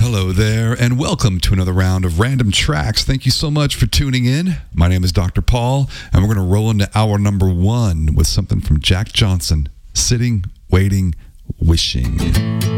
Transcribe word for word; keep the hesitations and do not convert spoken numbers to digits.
Hello there, and welcome to another round of Random Tracks. Thank you so much for tuning in. My name is Doctor Paul, and we're going to roll into hour number one with something from Jack Johnson, Sitting, Waiting, Wishing.